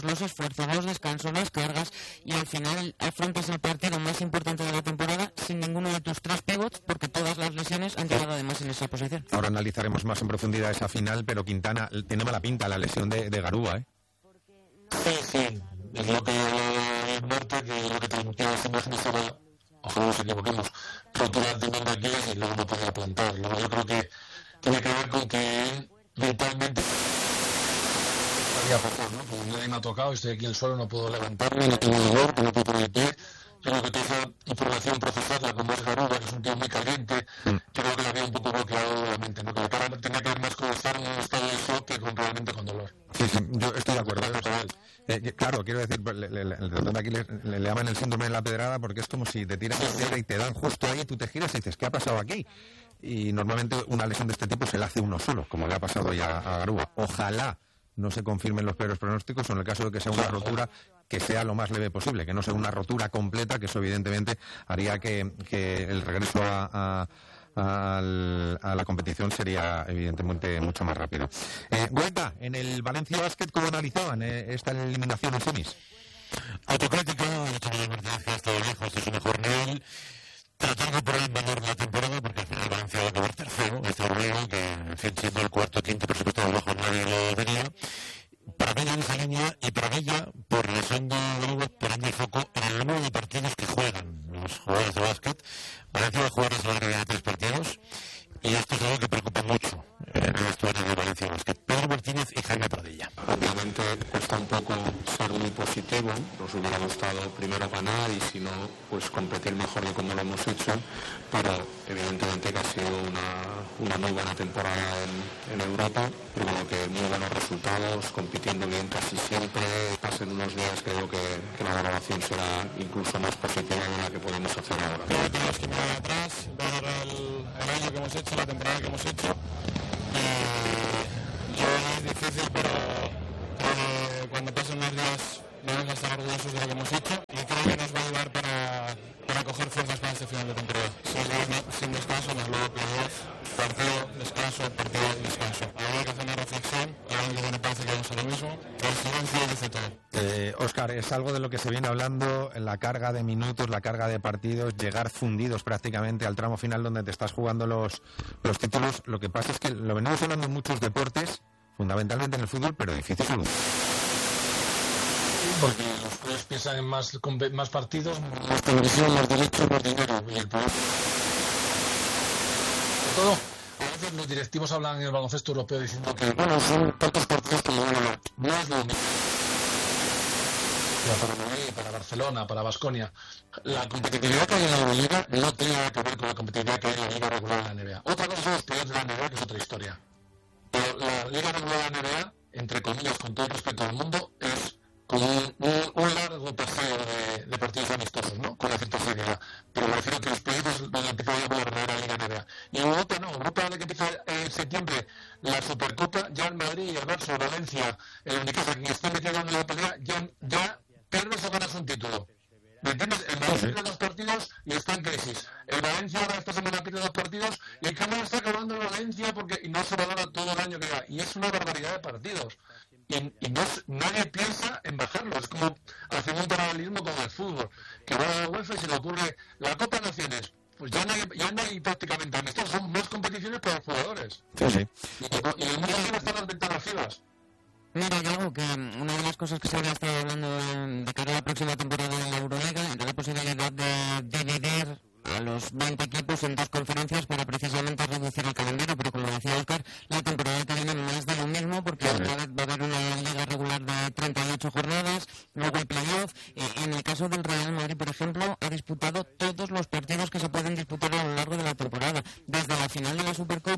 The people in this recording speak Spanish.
los esfuerzos, los descansos, las cargas, y al final afrontas el partido más importante de la temporada sin ninguno de tus 3 pivots, porque todas las lesiones han llegado además en esa posición. Ahora analizaremos más en profundidad esa final, pero Quintana tiene mala pinta la lesión de Garúa, ¿eh? Sí, es lo que Marta, que lo que transmitía las imágenes era, ojalá nos equivoquemos, rotura de tendón de Aquiles y luego no podía plantar. Luego yo creo que tiene que ver con que mentalmente había pasado, ¿no? Porque nadie me ha tocado, estoy aquí en el suelo, no puedo levantarme, no tengo dolor, no puedo poner el pie. Yo creo que toda esa información procesarla como es Garuda, que es un tío muy caliente, yo creo que la había un poco bloqueado de la mente, ¿no? Que la cara tenía que ver más con estar en un estado de shock que realmente con dolor. Sí, yo estoy de acuerdo. Claro, quiero decir, el tendón de Aquiles le llaman el síndrome de la pedrada, porque es como si te tiras la piedra y te dan justo ahí, tú te giras y dices, ¿qué ha pasado aquí? Y normalmente una lesión de este tipo se la hace uno solo, como le ha pasado ya a Garúa. Ojalá no se confirmen los peores pronósticos, o en el caso de que sea una rotura, que sea lo más leve posible, que no sea una rotura completa, que eso evidentemente haría que el regreso a la competición sería evidentemente mucho más rápido. Huerta, en el Valencia Basket, ¿cómo analizaban esta eliminación en semis? Autocrítica, Antonio Martínez, que ha estado lejos de su mejor nivel, tratando por el valor de la temporada, porque al final Valencia va a acabar tercero, este Orlego, que en fin, siendo el cuarto o quinto presupuesto de abajo nadie lo diría. Para Bella en esa línea, y para Bella, por la sonda de poniendo el foco en el número de partidos que juegan los jugadores de básquet. Valencia va a jugar la larga de 3 partidos, y esto es algo que preocupa mucho en el vestuario de Valencia Basket. Pedro Martínez y Jaime Pradilla. Obviamente cuesta un poco ser muy positivo, nos hubiera gustado primero ganar y si no, pues competir mejor de como lo hemos hecho, pero evidentemente que ha sido una muy buena temporada en Europa, primero que muy buenos resultados, compitiendo bien casi siempre. Pasen unos días, creo que la valoración será incluso más positiva de la que podemos hacer ahora. Tenemos que mirar atrás, ver el año que hemos hecho, la temporada que hemos hecho. Yo es difícil, pero cuando pasen los días vamos a estar orgullosos de lo que hemos hecho, y creo que nos va a ayudar para coger fuerzas para este final de temporada. Sin descanso, más luego playoff, partido, descanso, partido, descanso. Ahora hay que hacer una reflexión, ahora que me parece que vamos a lo mismo, pero el silencio dice todo. Óscar, es algo de lo que se viene hablando, la carga de minutos, la carga de partidos, llegar fundidos prácticamente al tramo final donde te estás jugando los títulos. Lo que pasa es que lo venimos hablando en muchos deportes, fundamentalmente en el fútbol, pero difícil solo. Porque los clubes piensan en más partidos, más televisión, más derechos, más dinero. Y el problema... Sobre todo, a veces los directivos hablan en el baloncesto europeo diciendo que, bueno, son tantos partidos como no es lo mismo. Para Madrid, para Barcelona, para Baskonia. La competitividad que hay en la Euroliga no tiene nada que ver con la competitividad que hay en la Liga regular de la NBA. Otra cosa son los playoffs de la NBA, que es otra historia. Pero la Liga regular de la NBA, entre comillas, con todo el respeto del mundo, es como un largo paseo de partidos amistosos, ¿no? Con la cierta seriedad. Pero me refiero a que los playoffs donde empieza ya la verdadera Liga NBA. Y en Europa no. Europa, desde que empieza en septiembre la Supercopa, ya el Madrid, el Barça, Valencia, el Unicaja, quien esté metido en la pelea, ya pierdes o ganas un título. ¿Me entiendes? El Madrid pierde 2 partidos y está en crisis. El Valencia ahora esta semana pierde 2 partidos y el cambio está acabando el Valencia y no se valora todo el año que da. Y es una barbaridad de partidos. Y nadie piensa en bajarlo. Es como haciendo un paralelismo con el fútbol. Que va a la UEFA y se le ocurre la Copa de Naciones. Pues ya no hay prácticamente amistosos. Son más competiciones para los jugadores. Sí. Y el mundo están las ventanas fijas. Mira, algo que una de las cosas que se había estado hablando de cara a la próxima temporada de la Euroliga era la posibilidad de dividir a los 20 equipos en 2 conferencias para precisamente reducir el calendario, pero como decía Óscar, la temporada que viene más de lo mismo, porque va a haber una liga regular de 38 jornadas, luego el playoff. En el caso del Real Madrid, por ejemplo, ha disputado todos los partidos que se pueden disputar a lo largo de la temporada, desde la final de la Supercopa